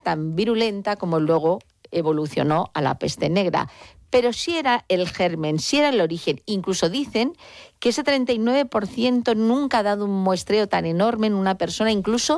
tan virulenta como luego evolucionó a la peste negra. Pero sí era el germen, sí era el origen. Incluso dicen que ese 39% nunca ha dado un muestreo tan enorme en una persona, incluso